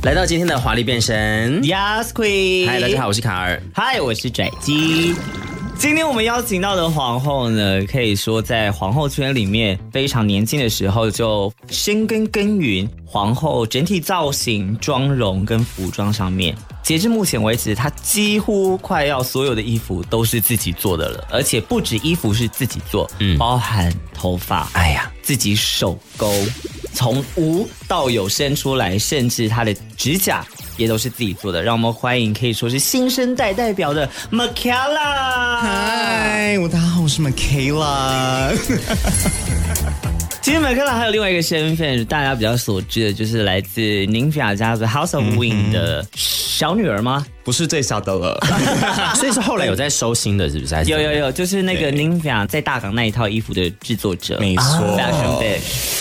来到今天的华丽变身 Yes Queen， 嗨，大家好，我是卡尔。 嗨，我是拽鸡。今天我们邀请到的皇后呢，可以说在皇后圈里面非常年轻的时候就深耕耕耘皇后整体造型、妆容跟服装上面。截至目前为止，她几乎快要所有的衣服都是自己做的了，而且不止衣服是自己做，包含头发，哎呀，自己手勾，从无到有生出来，甚至她的指甲也都是自己做的。让我们欢迎可以说是新生代代表的 Michaela。 嗨，大家好，我是 Michaela。 其实 Michaela 还有另外一个身份，大家比较所知的就是来自宁菲亚家族 House of Wing 的小女儿吗？ 不是最小的了， 所以是后来有在收新的，是不是？ 有，就是那个宁菲亚在大港那一套衣服的制作者， 没错。 Fashion Big。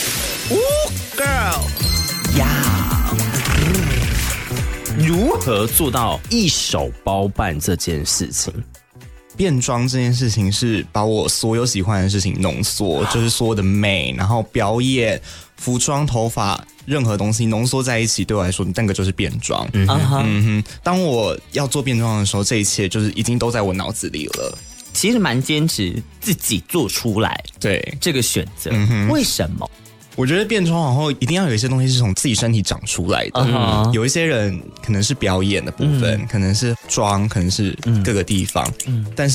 Girl 呀，如何做到一手包办这件事情？ 变装这件事情是把我所有喜欢的事情浓缩，就是所有的美，然后表演、服装、头发，任何东西浓缩在一起，对我来说，那个就是变装。当我要做变装的时候，这一切就是已经都在我脑子里了。 其实蛮坚持自己做出来， 对这个选择，为什么？ 我觉得变装皇后一定要有一些东西是从自己身体长出来的。有一些人可能是表演的部分，可能是妆，可能是各个地方，但是